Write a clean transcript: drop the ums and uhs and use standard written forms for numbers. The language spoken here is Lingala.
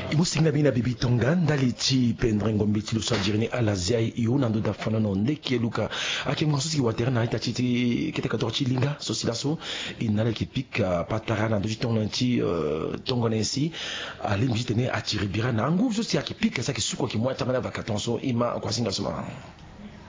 imusinga bina bibi tonga ndali ti pendre ngombe ti lusa jirni alazia io nando da fana no ndeki luka ake mwasosi watera na ita ti kete kator ti linga so silaso inala ki pika patara na do tonga ti tonga nensi ali mjitene atiri bira na ngu so si ake pika sa ki suko ki mwa tanga na vakatonso ima kwa singa soma